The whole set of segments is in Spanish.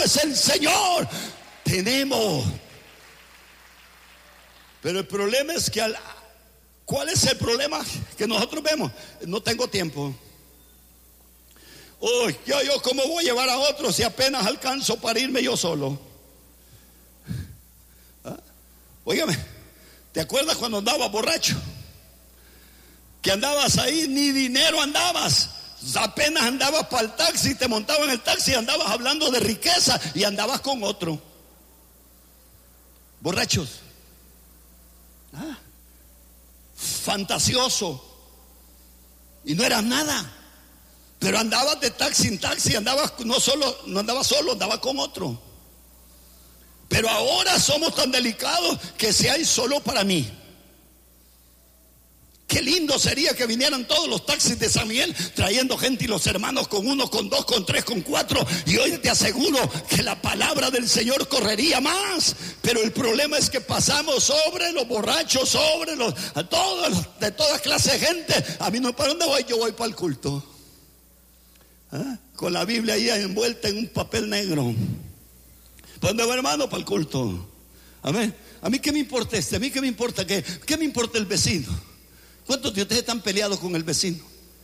es el Señor. Tenemos. Pero el problema es que ¿cuál es el problema que nosotros vemos? No tengo tiempo. Yo ¿cómo voy a llevar a otros si apenas alcanzo para irme yo solo? Óigame, ¿te acuerdas cuando andabas borracho? Que andabas ahí, ni dinero andabas. Apenas andabas para el taxi, te montabas en el taxi y andabas hablando de riqueza y andabas con otro. Borrachos. Fantasioso. Y no eras nada. Pero andabas de taxi en taxi, andabas no andabas solo, andabas con otro. Pero ahora somos tan delicados que si hay solo para mí. Qué lindo sería que vinieran todos los taxis de San Miguel trayendo gente y los hermanos con 1, con 2, con 3, con 4. Y hoy te aseguro que la palabra del Señor correría más. Pero el problema es que pasamos sobre los borrachos, sobre de toda clase de gente. A mí no, ¿para dónde voy? Yo voy para el culto. Con la Biblia ahí envuelta en un papel negro. ¿Para dónde va, hermano? Para el culto. Amén. A mí qué me importa a mí qué me importa qué me importa el vecino. ¿Cuántos de ustedes están peleados con el vecino?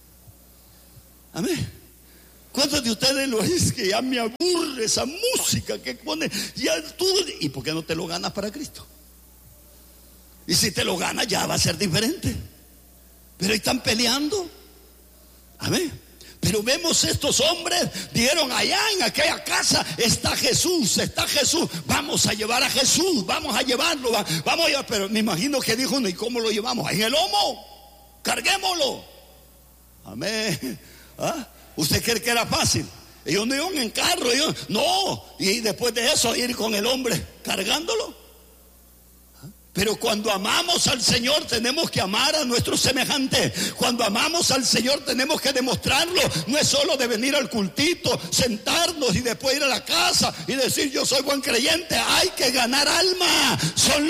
Amén. ¿Cuántos de ustedes lo es que ya me aburre esa música que pone? ¿Y por qué no te lo ganas para Cristo? Y si te lo ganas ya va a ser diferente. Pero ahí están peleando. Amén. Pero vemos estos hombres, dijeron allá en aquella casa está Jesús, vamos a llevar a Jesús, vamos a llevarlo, pero me imagino que dijo uno, ¿y cómo lo llevamos? En el lomo, carguémoslo. Amén. ¿Usted cree que era fácil? Ellos no iban en carro, no, y después de eso ir con el hombre cargándolo. Pero cuando amamos al Señor tenemos que amar a nuestros semejantes. Cuando amamos al Señor tenemos que demostrarlo. No es solo de venir al cultito, sentarnos y después ir a la casa y decir yo soy buen creyente. Hay que ganar alma. Son